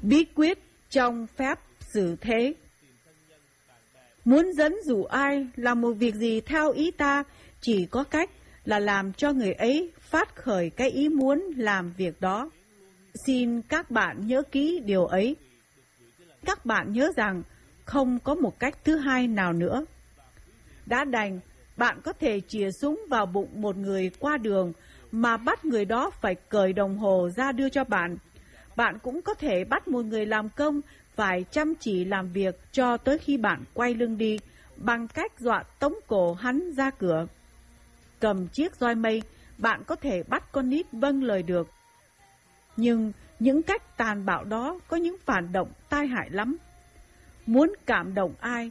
Bí quyết trong phép xử thế. Muốn dẫn dụ ai làm một việc gì theo ý ta, chỉ có cách là làm cho người ấy phát khởi cái ý muốn làm việc đó. Xin các bạn nhớ kỹ điều ấy. Các bạn nhớ rằng không có một cách thứ hai nào nữa. Đã đành, bạn có thể chĩa súng vào bụng một người qua đường mà bắt người đó phải cởi đồng hồ ra đưa cho bạn. Bạn cũng có thể bắt một người làm công phải chăm chỉ làm việc cho tới khi bạn quay lưng đi, bằng cách dọa tống cổ hắn ra cửa. Cầm chiếc roi mây, bạn có thể bắt con nít vâng lời được. Nhưng những cách tàn bạo đó có những phản động tai hại lắm. Muốn cảm động ai